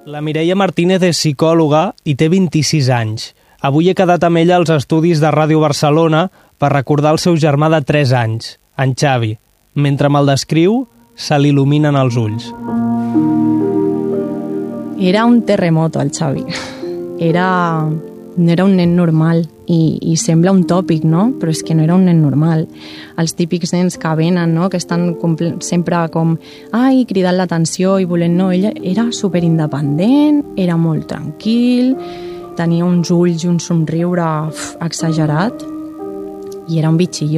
La Mireia Martínez és psicòloga i té 26 anys. Avui he quedat amb ella als estudis de Ràdio Barcelona per recordar el seu germà de 3 anys, en Xavi. Mentre me'l descriu, se li il·luminen els ulls. Era un terremoto, el Xavi. No era un nen normal i sembla un tòpic, no? Però és que no era un nen normal. Els típics nens que venen, no? Que estan sempre com cridant l'atenció i volent... No, ell era superindependent, era molt tranquil, tenia uns ulls i un somriure exagerat i era un bitxillo.